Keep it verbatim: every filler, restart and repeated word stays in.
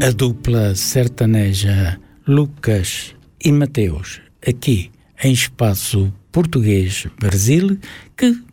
a dupla sertaneja Lucas e Mateus, aqui em Espaço Português Brasil, que